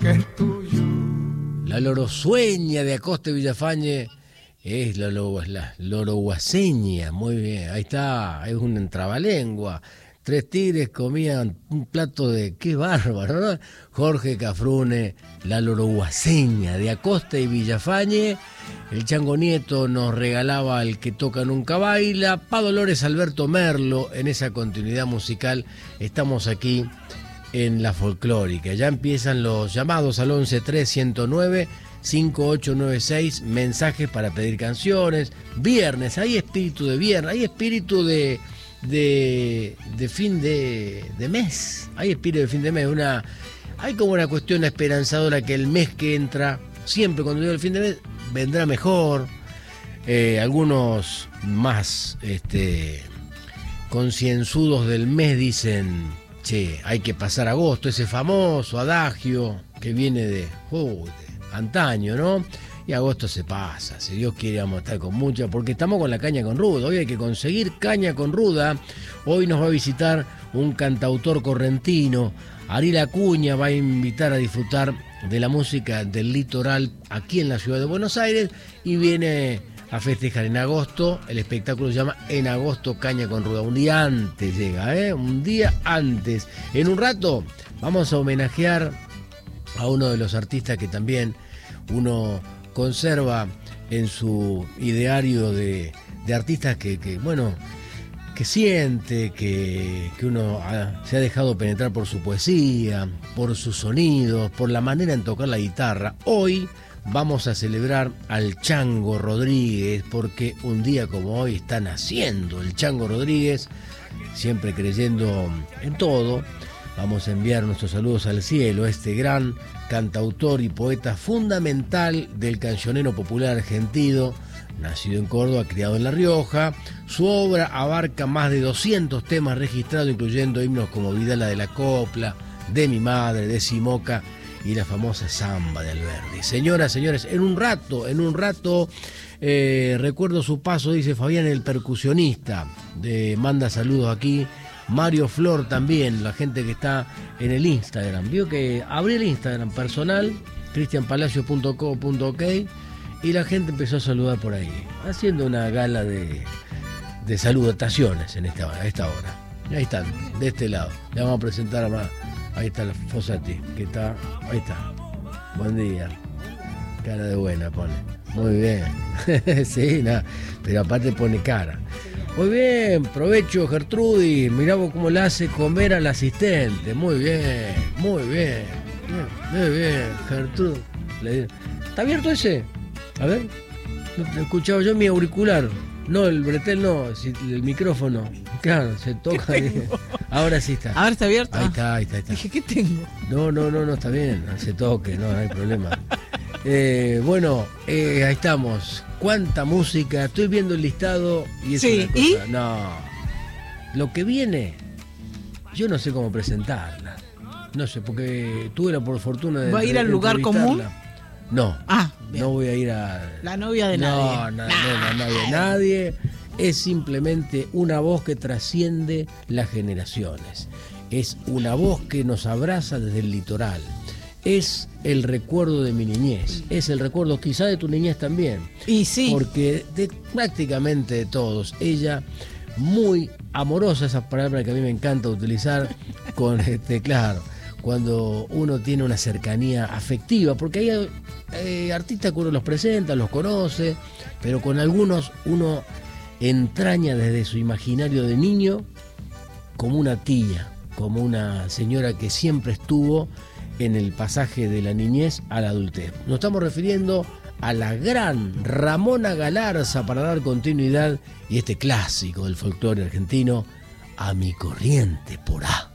que es tuyo. La lorosueña de Acosta y Villafañe es la loroguaseña. Muy bien, ahí está, es un trabalengua. 3 tigres comían un plato de... ¡Qué bárbaro!, ¿no? Jorge Cafrune, la loroguaseña de Acosta y Villafañe. El Chango Nieto nos regalaba El que toca nunca baila. Pa Dolores Alberto Merlo, en esa continuidad musical. Estamos aquí en la folclórica. Ya empiezan los llamados al 11-3109-5896, mensajes para pedir canciones. Viernes, hay espíritu de viernes, hay espíritu de fin de mes. Hay espíritu de fin de mes. Hay como una cuestión esperanzadora que el mes que entra, siempre cuando llega el fin de mes, vendrá mejor. Algunos más concienzudos del mes dicen: che, hay que pasar agosto, ese famoso adagio que viene de antaño, ¿no? Y agosto se pasa, si Dios quiere vamos a estar con mucha, porque estamos con la caña con ruda. Hoy hay que conseguir caña con ruda. Hoy nos va a visitar un cantautor correntino. Ariel Acuña va a invitar a disfrutar de la música del litoral aquí en la ciudad de Buenos Aires y viene a festejar en agosto. El espectáculo se llama En Agosto Caña con Ruda. Un día antes llega, un día antes. En un rato vamos a homenajear a uno de los artistas que también uno conserva en su ideario de artistas que siente, que uno se ha dejado penetrar por su poesía, por sus sonidos, por la manera en tocar la guitarra. Hoy vamos a celebrar al Chango Rodríguez, porque un día como hoy está naciendo el Chango Rodríguez, siempre creyendo en todo. Vamos a enviar nuestros saludos al cielo a este gran cantautor y poeta fundamental del cancionero popular argentino, nacido en Córdoba, criado en La Rioja. Su obra abarca más de 200 temas registrados, incluyendo himnos como Vidala de la Copla, De mi madre, de Simoca y la famosa Samba de Alberdi. Señoras, señores, en un rato, recuerdo su paso, dice Fabián el percusionista, manda saludos aquí. Mario Flor también, la gente que está en el Instagram. Vio que abrí el Instagram personal, cristianpalacio.co.ok, y la gente empezó a saludar por ahí, haciendo una gala de salutaciones a esta hora. Ahí están, de este lado. Le vamos a presentar a más. Ahí está la Fossati, que está, ahí está. Buen día. Cara de buena pone. Muy bien. Sí, nada, pero aparte pone cara. Muy bien, provecho Gertrudis, mirá vos cómo le hace comer al asistente. Muy bien, muy bien, muy bien, Gertrudis. ¿Está abierto ese? A ver, no he escuchado yo mi auricular. No, el bretel no, el micrófono. Claro, se toca. Ahora sí está. ¿Ahora está abierto? Ahí está. Dije, ¿qué tengo? No, está bien, se toque, no hay problema. Bueno, ahí estamos. ¿Cuánta música? Estoy viendo el listado y es una cosa. ¿Y? No. Lo que viene, yo no sé cómo presentarla. No sé, porque tuve la fortuna de. ¿Va a ir al lugar común? No. Bien. No voy a ir a. La novia de nadie. No, la novia de nadie. Es simplemente una voz que trasciende las generaciones. Es una voz que nos abraza desde el litoral. Es el recuerdo de mi niñez, es el recuerdo quizá de tu niñez también. Y sí. Porque prácticamente de todos, ella muy amorosa, esa palabra que a mí me encanta utilizar, con claro, cuando uno tiene una cercanía afectiva, porque hay artistas que uno los presenta, los conoce, pero con algunos uno entraña desde su imaginario de niño como una tía, como una señora que siempre estuvo en el pasaje de la niñez a la adultez. Nos estamos refiriendo a la gran Ramona Galarza, para dar continuidad y este clásico del folclore argentino, A mi corriente por A.